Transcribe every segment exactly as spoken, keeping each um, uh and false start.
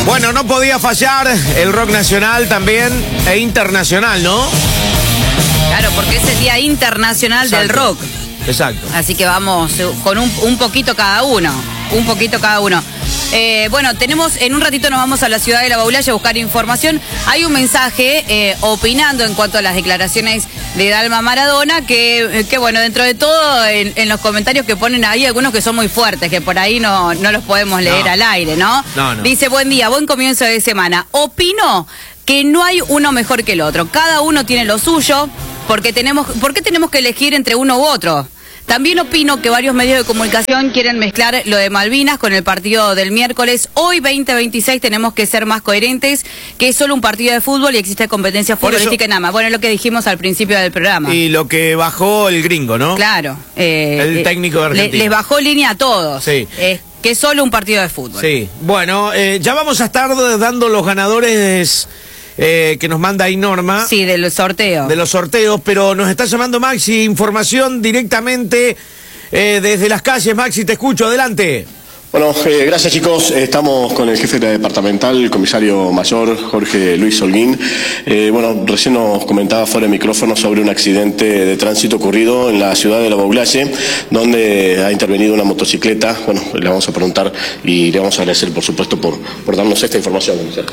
Bueno, no podía fallar el rock nacional también e internacional, ¿no? Claro, porque es el Día Internacional Exacto. del Rock. Exacto. Así que vamos con un, un poquito cada uno, un poquito cada uno. Eh, bueno, tenemos, en un ratito nos vamos a la ciudad de La Baulaya a buscar información. Hay un mensaje eh, opinando en cuanto a las declaraciones de Dalma Maradona, que, que bueno, dentro de todo, en, en los comentarios que ponen ahí, algunos que son muy fuertes, que por ahí no, no los podemos leer No. al aire, ¿no? No, no. Dice, buen día, buen comienzo de semana. Opino que no hay uno mejor que el otro. Cada uno tiene lo suyo, porque tenemos, ¿por qué tenemos que elegir entre uno u otro? También opino que varios medios de comunicación quieren mezclar lo de Malvinas con el partido del miércoles. Hoy, veinte veintiséis, tenemos que ser más coherentes, que es solo un partido de fútbol y existe competencia Por futbolística eso- y nada más. Bueno, es lo que dijimos al principio del programa. Y lo que bajó el gringo, ¿no? Claro. eh, El eh, técnico de le- Argentina. les bajó línea a todos. Sí. eh, que es solo un partido de fútbol. Sí. Bueno, eh, ya vamos a estar dando los ganadores eh, que nos manda ahí Norma. Sí, del sorteo. De los sorteos, pero nos está llamando Maxi, información directamente eh, desde las calles. Maxi, te escucho, adelante. Bueno, eh, gracias chicos. Estamos con el jefe de la departamental, el comisario mayor Jorge Luis Holguín. Eh, bueno, recién nos comentaba fuera de micrófono sobre un accidente de tránsito ocurrido en la ciudad de La Baulaya, donde ha intervenido una motocicleta. Bueno, le vamos a preguntar y le vamos a agradecer, por supuesto, por, por darnos esta información, comisario.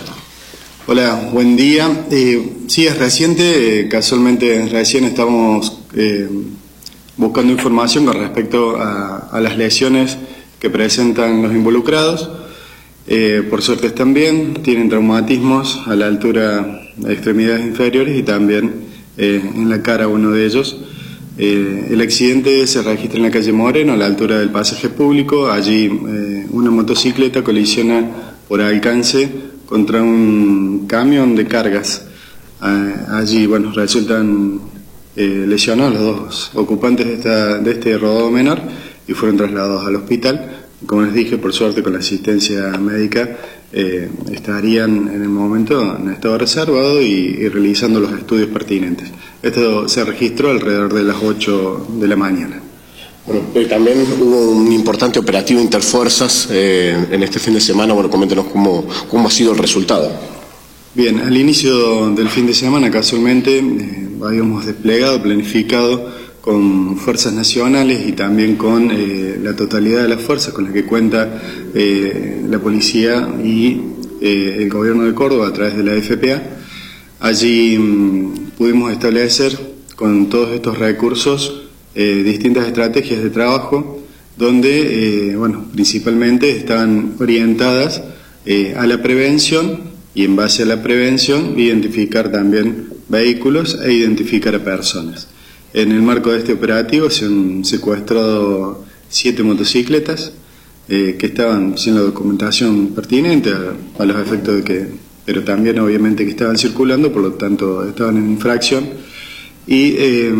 Hola, buen día. Eh, sí, es reciente, eh, casualmente recién estamos eh, buscando información con respecto a, a las lesiones que presentan los involucrados. Eh, por suerte están bien, tienen traumatismos a la altura de extremidades inferiores y también eh, en la cara uno de ellos. Eh, el accidente se registra en la calle Moreno, a la altura del pasaje público. Allí eh, una motocicleta colisiona por alcance contra un camión de cargas. Eh, allí, bueno, resultan eh, lesionados los dos ocupantes de, esta, de este rodado menor y fueron trasladados al hospital. Como les dije, por suerte con la asistencia médica eh, estarían en el momento en estado reservado y, y realizando los estudios pertinentes. Esto se registró alrededor de las ocho de la mañana. Bueno, eh, también hubo un importante operativo interfuerzas eh, en este fin de semana. Bueno, coméntenos cómo, cómo ha sido el resultado. Bien, al inicio del fin de semana casualmente eh, habíamos desplegado, planificado con fuerzas nacionales y también con eh, la totalidad de las fuerzas con las que cuenta eh, la policía y eh, el gobierno de Córdoba a través de la F P A. Allí mmm, pudimos establecer con todos estos recursos eh, distintas estrategias de trabajo donde, eh, bueno, principalmente están orientadas eh, a la prevención y en base a la prevención identificar también vehículos e identificar a personas. En el marco de este operativo se han secuestrado siete motocicletas eh, que estaban sin la documentación pertinente a, a los efectos de que, pero también obviamente que estaban circulando, por lo tanto estaban en infracción y eh,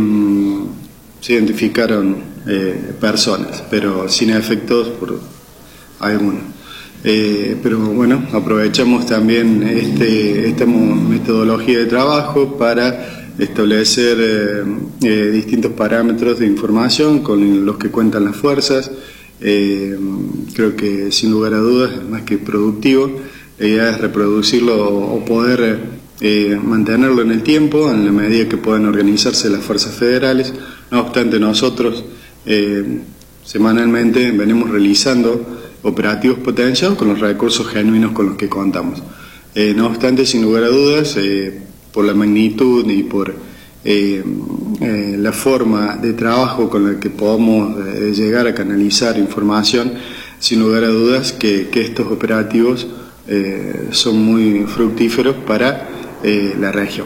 se identificaron eh, personas, pero sin efectos por alguno. Eh, pero bueno, aprovechamos también este, esta metodología de trabajo para establecer eh, eh, distintos parámetros de información con los que cuentan las fuerzas. Eh, creo que sin lugar a dudas es más que productivo. La idea es reproducirlo o poder eh, mantenerlo en el tiempo en la medida que puedan organizarse las fuerzas federales. No obstante, nosotros eh, semanalmente venimos realizando operativos potenciados con los recursos genuinos con los que contamos. Eh, no obstante, sin lugar a dudas, eh, por la magnitud y por eh, eh, la forma de trabajo con la que podamos eh, llegar a canalizar información, sin lugar a dudas que, que estos operativos eh, son muy fructíferos para eh, la región.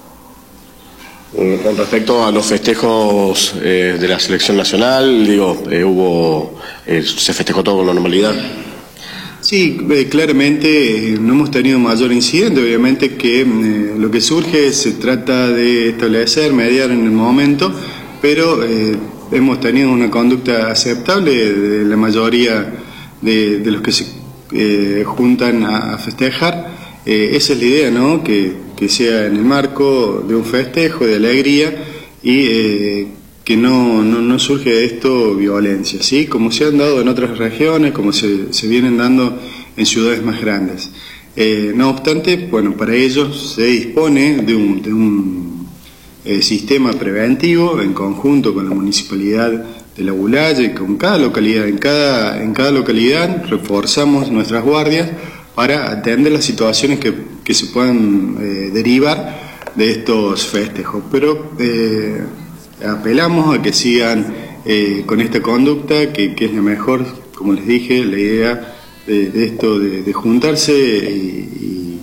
Con respecto a los festejos eh, de la selección nacional, digo, eh, hubo, eh, se festejó todo con la normalidad. Sí, eh, claramente eh, no hemos tenido mayor incidente, obviamente que eh, lo que surge se trata de establecer, mediar en el momento, pero eh, hemos tenido una conducta aceptable de la mayoría de, de los que se eh, juntan a, a festejar. Eh, esa es la idea, ¿no? Que, que sea en el marco de un festejo, de alegría y eh, que no, no, no surge de esto violencia, ¿sí? Como se han dado en otras regiones, como se, se vienen dando en ciudades más grandes. Eh, no obstante, bueno, para ello se dispone de un, de un eh, sistema preventivo en conjunto con la municipalidad de La Bulaye, con cada localidad. En cada, en cada localidad reforzamos nuestras guardias para atender las situaciones que, que se puedan eh, derivar de estos festejos. Pero eh, apelamos a que sigan eh, con esta conducta, que, que es la mejor, como les dije, la idea de, de esto de, de juntarse y, y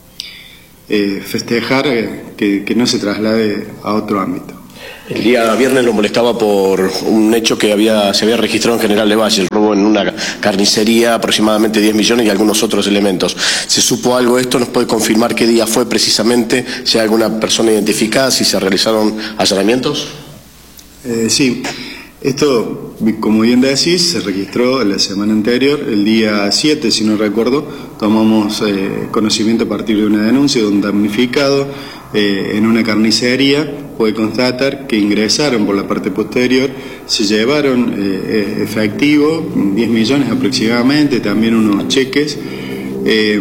eh, festejar, eh, que, que no se traslade a otro ámbito. El día viernes lo molestaba por un hecho que había, se había registrado en General de Valle, el robo en una carnicería, aproximadamente diez millones y algunos otros elementos. ¿Se supo algo de esto? ¿Nos puede confirmar qué día fue precisamente? ¿Si hay alguna persona identificada? ¿Si se realizaron allanamientos? Eh, sí, esto, como bien decís, se registró la semana anterior, el día siete, si no recuerdo, tomamos eh, conocimiento a partir de una denuncia de un damnificado eh, en una carnicería. Puede constatar que ingresaron por la parte posterior, se llevaron eh, efectivo, diez millones aproximadamente, también unos cheques eh,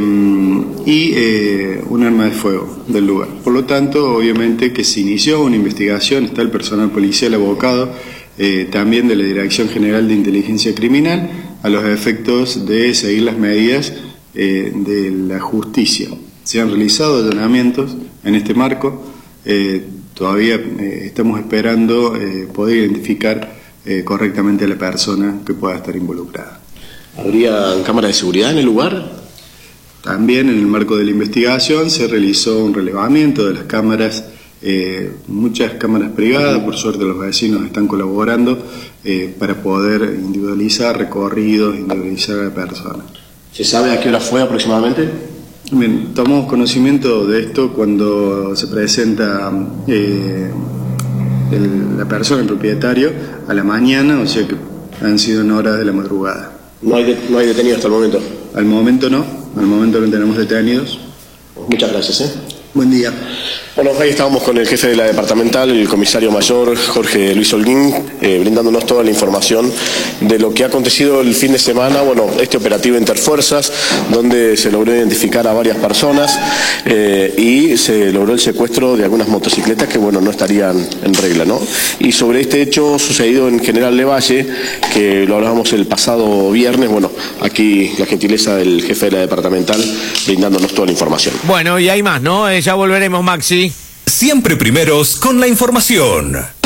y eh, un arma de fuego del lugar. Por lo tanto, obviamente que se inició una investigación, está el personal policial abocado, eh, también de la Dirección General de Inteligencia Criminal, a los efectos de seguir las medidas eh, de la justicia. Se han realizado allanamientos en este marco. eh, Todavía eh, estamos esperando eh, poder identificar eh, correctamente a la persona que pueda estar involucrada. ¿Habría cámaras de seguridad en el lugar? También en el marco de la investigación se realizó un relevamiento de las cámaras, eh, muchas cámaras privadas, por suerte los vecinos están colaborando eh, para poder individualizar recorridos, individualizar a la persona. ¿Se sabe a qué hora fue aproximadamente? Bien, tomamos conocimiento de esto cuando se presenta eh, el, la persona, el propietario, a la mañana, o sea que han sido en horas de la madrugada. ¿No hay, de, no hay detenidos hasta el momento? Al momento no, al momento no tenemos detenidos. Muchas gracias. ¿eh? Buen día. Bueno, ahí estábamos con el jefe de la departamental, el comisario mayor Jorge Luis Holguín, eh, brindándonos toda la información de lo que ha acontecido el fin de semana. Bueno, este operativo Interfuerzas, donde se logró identificar a varias personas eh, y se logró el secuestro de algunas motocicletas que, bueno, no estarían en regla, ¿no? Y sobre este hecho sucedido en General de Valle, que lo hablábamos el pasado viernes, bueno, aquí la gentileza del jefe de la departamental brindándonos toda la información. Bueno, y hay más, ¿no? Eh, ya volveremos, Maxi. Siempre primeros con la información.